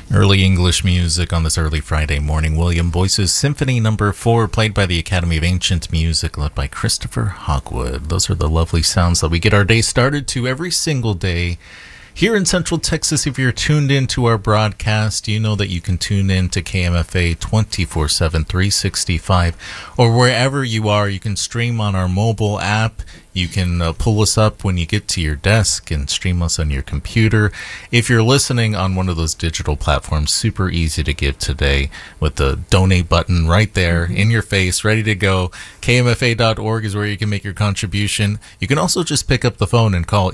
Early English music on this early Friday morning. William Boyce's Symphony No. 4, played by the Academy of Ancient Music, led by Christopher Hogwood. Those are the lovely sounds that we get our day started to every single day. Here in Central Texas, if you're tuned in to our broadcast, you know that you can tune in to KMFA 24/7, 365, or wherever you are. You can stream on our mobile app. You can pull us up when you get to your desk and stream us on your computer. If you're listening on one of those digital platforms, super easy to give today with the donate button right there in your face, ready to go. KMFA.org is where you can make your contribution. You can also just pick up the phone and call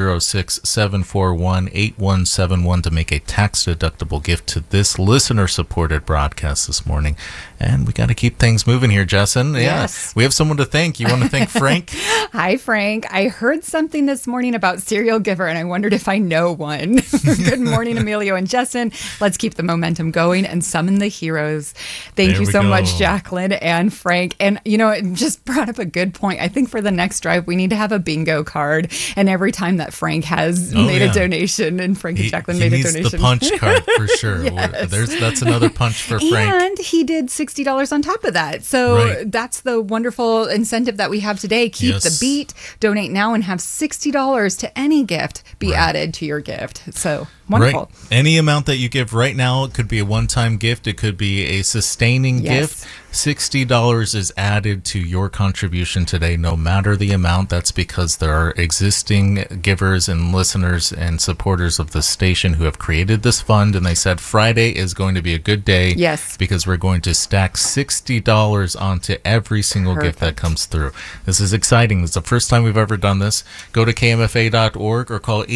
806-741-8171 to make a tax-deductible gift to this listener-supported broadcast this morning. And we got to keep things moving here, Jessen. Yes. Yeah, we have someone to thank. You want to thank Frank? Hi, Frank. I heard something this morning about serial giver, and I wondered if I know one. Good morning, Emilio and Jessen. Let's keep the momentum going and summon the heroes. Thank you so much, Jacqueline and Frank. And, you know, it just brought up a good point. I think for the next drive, we need to have a bingo card. And every time that Frank has made a donation, and Frank and Jacqueline made a donation. He needs the punch card for sure. Yes. That's another punch for Frank. And he did $60 on top of that. So that's the wonderful incentive that we have today. Keep the beat, donate now, and have $60 to any gift be added to your gift. So wonderful. Right. Any amount that you give right now, it could be a one-time gift. It could be a sustaining gift. $60 is added to your contribution today, no matter the amount. That's because there are existing givers and listeners and supporters of the station who have created this fund, and they said Friday is going to be a good day. Yes. Because we're going to stack $60 onto every single gift that comes through. This is exciting. This is the first time we've ever done this. Go to KMFA.org or call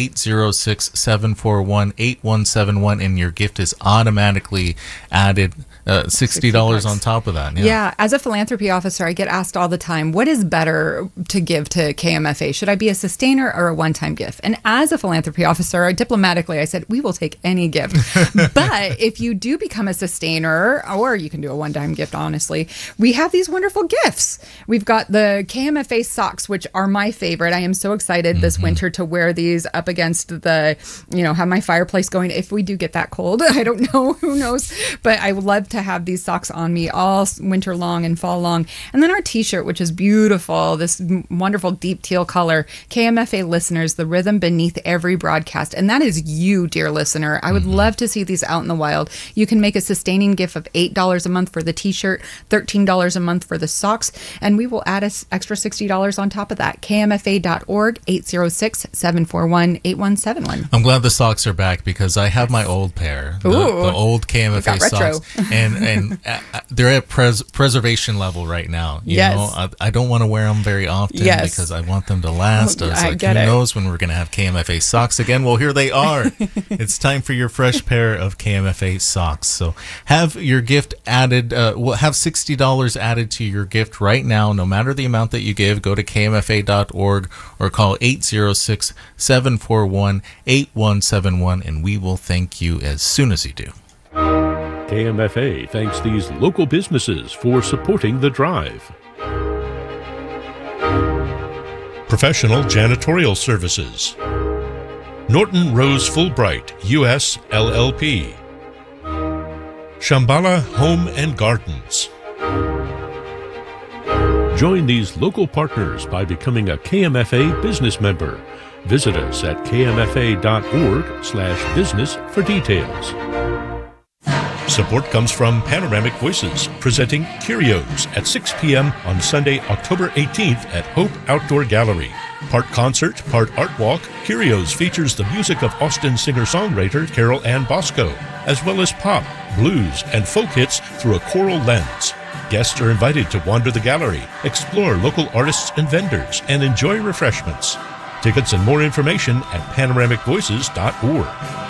806-741-8171, and your gift is automatically added. $60 on top of that. Yeah. As a philanthropy officer, I get asked all the time, what is better to give to KMFA? Should I be a sustainer or a one-time gift? And as a philanthropy officer, diplomatically, I said, we will take any gift. But if you do become a sustainer, or you can do a one-time gift, honestly, we have these wonderful gifts. We've got the KMFA socks, which are my favorite. I am so excited this winter to wear these up against the, have my fireplace going. If we do get that cold, I don't know, who knows? But I would love to have these socks on me all winter long and fall long. And then our t-shirt, which is beautiful, this wonderful deep teal color. KMFA listeners, the rhythm beneath every broadcast. And that is you, dear listener. I would love to see these out in the wild. You can make a sustaining gift of $8 a month for the t-shirt, $13 a month for the socks, and we will add an extra $60 on top of that. KMFA.org, 806-741-8171. I'm glad the socks are back because I have my old pair, the old KMFA socks. And they're at preservation level right now. You know, I don't want to wear them very often because I want them to last. Who knows when we're going to have KMFA socks again? Well, here they are. It's time for your fresh pair of KMFA socks. So have your gift added. Have $60 added to your gift right now, no matter the amount that you give. Go to KMFA.org or call 806-741-8171, and we will thank you as soon as you do. KMFA thanks these local businesses for supporting the drive. Professional janitorial services. Norton Rose Fulbright, U.S. LLP. Shambhala Home and Gardens. Join these local partners by becoming a KMFA business member. Visit us at kmfa.org/business for details. Support comes from Panoramic Voices, presenting Curios at 6 p.m. on Sunday, October 18th at Hope Outdoor Gallery. Part concert, part art walk, Curios features the music of Austin singer-songwriter Carol Ann Bosco, as well as pop, blues, and folk hits through a choral lens. Guests are invited to wander the gallery, explore local artists and vendors, and enjoy refreshments. Tickets and more information at panoramicvoices.org.